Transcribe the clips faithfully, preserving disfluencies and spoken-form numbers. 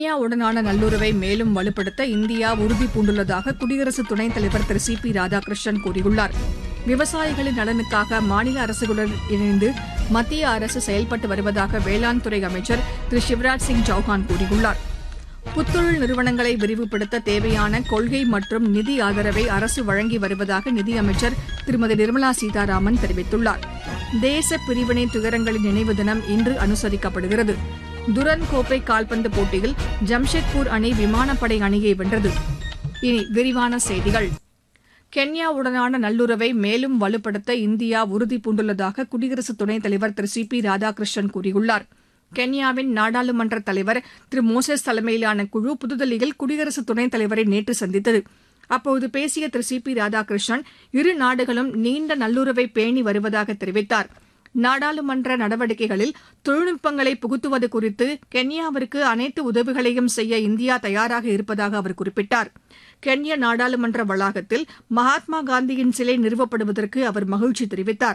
கென்யாவுடனான நல்லுறவை மேலும் வலுப்படுத்த இந்தியா உறுதி பூண்டுள்ளதாக குடியரசு துணைத் தலைவர் திரு சி பி ராதாகிருஷ்ணன் கூறியுள்ளார். விவசாயிகளின் நலனுக்காக மாநில அரசுகளுடன் இணைந்து மத்திய அரசு செயல்பட்டு வருவதாக வேளாண் துறை அமைச்சர் திரு சிவராஜ் சிங் சௌஹான் கூறியுள்ளார். புத்தொழில் நிறுவனங்களை விரிவுபடுத்த தேவையான கொள்கை மற்றும் நிதி ஆதரவை அரசு வழங்கி வருவதாக நிதியமைச்சர் திருமதி நிர்மலா சீதாராமன் தெரிவித்துள்ளார். தேச பிரிவினை துயரங்களின் நினைவு தினம் இன்று அனுசரிக்கப்படுகிறது. துரன் கோப்பை கால்பந்து போட்டியில் ஜம்ஷெட்பூர் அணி விமானப்படை அணியை வென்றது. இனி விரிவான செய்திகள். கென்யாவுடனான நல்லுறவை மேலும் வலுப்படுத்த இந்தியா உறுதி பூண்டுள்ளதாக குடியரசு துணைத் தலைவர் திரு சி பி ராதாகிருஷ்ணன் கூறியுள்ளார். கென்யாவின் நாடாளுமன்ற தலைவர் திரு மோசஸ் தலைமையிலான குழு புதுதில்லியில் குடியரசு துணைத் தலைவரை நேற்று சந்தித்தது. அப்போது பேசிய திரு சி பி ராதாகிருஷ்ணன் இரு நாடுகளும் நீண்ட நல்லுறவை பேணி வருவதாக தெரிவித்தார். நாடாளுமன்ற நடவடிக்கைகளில் தொழில்நுட்பங்களை புகுத்துவது குறித்து கென்யாவிற்கு அனைத்து உதவிகளையும் செய்ய இந்தியா தயாராக இருப்பதாக அவர் குறிப்பிட்டார். கென்யா நாடாளுமன்ற வளாகத்தில் மகாத்மா காந்தியின் சிலை நிறுவப்படுவதற்கு அவர் மகிழ்ச்சி தெரிவித்தார்.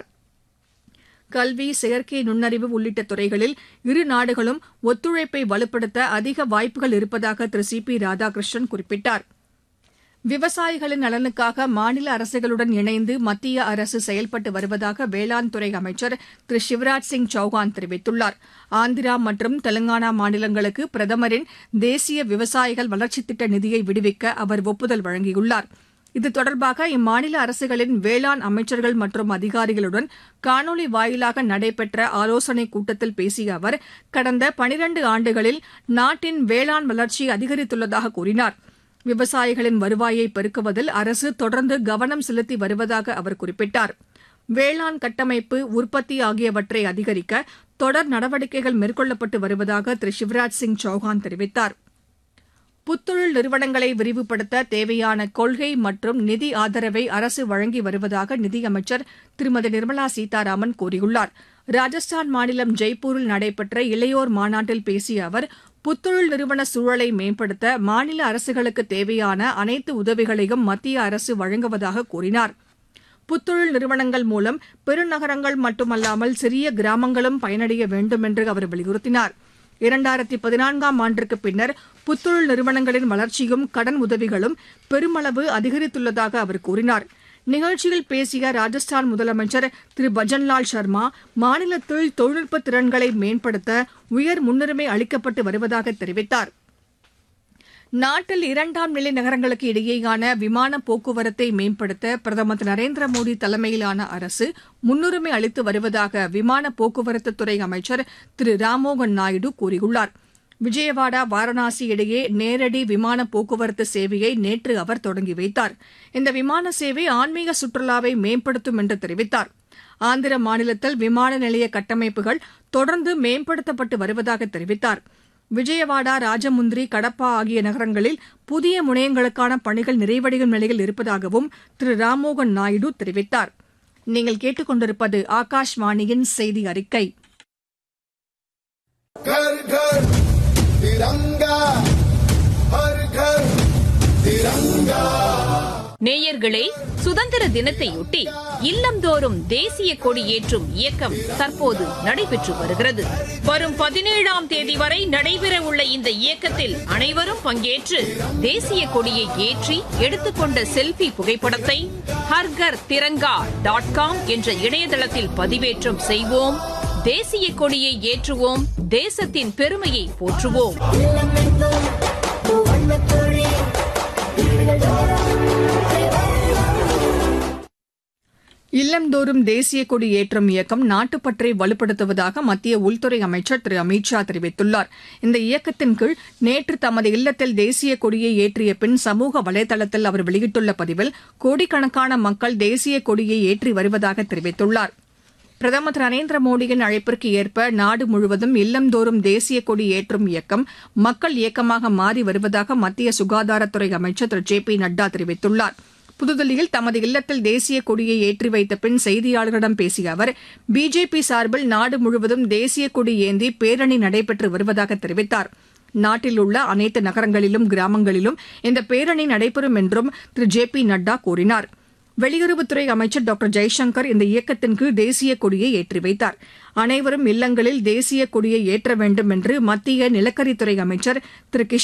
கல்வி, செயற்கை நுண்ணறிவு உள்ளிட்ட துறைகளில் இரு நாடுகளும் ஒத்துழைப்பை வலுப்படுத்த அதிக வாய்ப்புகள் இருப்பதாக திரு சி பி ராதாகிருஷ்ணன் குறிப்பிட்டார். விவசாயிகளின் நலனுக்காக மாநில அரசுகளுடன் இணைந்து மத்திய அரசு செயல்பட்டு வருவதாக வேளாண் துறை அமைச்சர் திரு சிவராஜ் சிங் சௌஹான் தெரிவித்துள்ளார். ஆந்திரா மற்றும் தெலங்கானா மாநிலங்களுக்கு பிரதமரின் தேசிய விவசாயிகள் வளர்ச்சித் திட்ட நிதியை விடுவிக்க அவர் ஒப்புதல் வழங்கியுள்ளார். இது தொடர்பாக இம்மாநில அரசுகளின் வேளாண் அமைச்சர்கள் மற்றும் அதிகாரிகளுடன் காணொலி வாயிலாக நடைபெற்ற ஆலோசனைக் கூட்டத்தில் பேசிய அவர் கடந்த பனிரண்டு ஆண்டுகளில் நாட்டின் வேளாண் வளர்ச்சி அதிகரித்துள்ளதாக கூறினார். விவசாயிகளின் வருவாயை பெருக்குவதில் அரசு தொடர்ந்து கவனம் செலுத்தி வருவதாக அவர் குறிப்பிட்டார். வேளாண் கட்டமைப்பு, உற்பத்தி ஆகியவற்றை அதிகரிக்க தொடர் நடவடிக்கைகள் மேற்கொள்ளப்பட்டு வருவதாக திரு சிவராஜ் சிங் சௌஹான் தெரிவித்தார். புத்தொழில் நிறுவனங்களை விரிவுபடுத்த தேவையான கொள்கை மற்றும் நிதி ஆதரவை அரசு வழங்கி வருவதாக நிதியமைச்சர் திருமதி நிர்மலா சீதாராமன் கூறியுள்ளார். ராஜஸ்தான் மாநிலம் ஜெய்ப்பூரில் நடைபெற்ற இளையோர் மாநாட்டில் பேசிய அவர் புத்தொழில் நிறுவன சூழலை மேம்படுத்த மாநில அரசுகளுக்கு தேவையான அனைத்து உதவிகளையும் மத்திய அரசு வழங்குவதாக கூறினார். புத்தொழில் நிறுவனங்கள் மூலம் பெருநகரங்கள் மட்டுமல்லாமல் சிறிய கிராமங்களும் பயனடைய வேண்டும் என்று அவர் வலியுறுத்தினார். இரண்டாயிரத்தி பதினான்காம் ஆண்டிற்கு பின்னர் புத்தொழில் நிறுவனங்களின் வளர்ச்சியும் கடன் உதவிகளும் பெருமளவு அதிகரித்துள்ளதாக அவர் கூறினார். நிகழ்ச்சியில் பேசிய ராஜஸ்தான் முதலமைச்சர் திரு பஜன்லால் சர்மா மாநிலத்தில் தொழில்நுட்ப திறன்களை மேம்படுத்த உயர் முன்னுரிமை அளிக்கப்பட்டு வருவதாக தெரிவித்தார். நாட்டில் இரண்டாம் நிலை நகரங்களுக்கு இடையேயான விமான போக்குவரத்தை மேம்படுத்த பிரதமர் திரு நரேந்திர மோடி தலைமையிலான அரசு முன்னுரிமை அளித்து வருவதாக விமான போக்குவரத்துத்துறை அமைச்சர் திரு ராம்மோகன் நாயுடு கூறியுள்ளார். விஜயவாடா, வாரணாசி இடையே நேரடி விமான போக்குவரத்து சேவையை நேற்று அவர் தொடங்கி வைத்தார். இந்த விமான சேவை ஆன்மீக சுற்றுலாவை மேம்படுத்தும் என்று தெரிவித்தார். ஆந்திர மாநிலத்தில் விமான நிலைய கட்டமைப்புகள் தொடர்ந்து மேம்படுத்தப்பட்டு வருவதாக தெரிவித்தார். விஜயவாடா, ராஜமுந்திரி, கடப்பா ஆகிய நகரங்களில் புதிய முனையங்களுக்கான பணிகள் நிறைவடையும் நிலையில் இருப்பதாகவும் திரு ராம்மோகன் நாயுடு தெரிவித்தார். நீங்கள் கேட்டுக் கொண்டிருப்பது ஆகாஷ்வாணியின் செய்தி அறிக்கை. நேயர்களே, சுதந்திர தினத்தையொட்டி இல்லந்தோறும் தேசிய கொடி ஏற்றும் இயக்கம் தற்போது நடைபெற்று வருகிறது. வரும் பதினேழாம் தேதி வரை நடைபெறவுள்ள இந்த இயக்கத்தில் அனைவரும் பங்கேற்று தேசிய கொடியை ஏற்றி எடுத்துக்கொண்ட செல்ஃபி புகைப்படத்தை ஹர்கர் திரங்கா டாட் காம் என்ற இணையதளத்தில் பதிவேற்றம் செய்வோம். தேசிய கொடியை ஏற்றுவோம். தேசத்தின் பெருமையை போற்றுவோம். இல்லந்தோறும் தேசிய கொடி ஏற்றும் இயக்கம் நாட்டுப்பற்றை வலுப்படுத்துவதாக மத்திய உள்துறை அமைச்சர் திரு அமித் ஷா தெரிவித்துள்ளார். இந்த இயக்கத்தின் கீழ் நேற்று தமது இல்லத்தில் தேசிய கொடியை ஏற்றிய பின் சமூக வலைதளத்தில் அவர் வெளியிட்டுள்ள பதிவில் கோடிக்கணக்கான மக்கள் தேசிய கொடியை ஏற்றி வருவதாக தெரிவித்துள்ளார். பிரதமர் திரு நரேந்திர மோடியின் அழைப்பிற்கு ஏற்ப நாடு முழுவதும் இல்லந்தோறும் தேசிய கொடி ஏற்றும் இயக்கம் மக்கள் இயக்கமாக மாறி வருவதாக மத்திய சுகாதாரத்துறை அமைச்சர் திரு ஜே பி நட்டா தெரிவித்துள்ளார். புதுதில்லியில் தமது இல்லத்தில் தேசிய கொடியை ஏற்றி வைத்த பின் செய்தியாளர்களிடம் பேசிய அவர் பிஜேபி சார்பில் நாடு முழுவதும் தேசிய கொடி ஏந்தி பேரணி நடைபெற்று வருவதாக தெரிவித்தார். நாட்டில் உள்ள அனைத்து நகரங்களிலும் கிராமங்களிலும் இந்த பேரணி நடைபெறும் என்றும் திரு ஜே பி நட்டா கூறினார். வெளியுறவுத்துறை அமைச்சர் டாக்டர் ஜெய்சங்கர் இந்த இயக்கத்தின் கீழ் தேசிய கொடியை ஏற்றி வைத்தார். அனைவரும் இல்லங்களில் தேசிய கொடியை ஏற்ற வேண்டும் என்று மத்திய நிலக்கரித்துறை அமைச்சர் திரு கிஷன்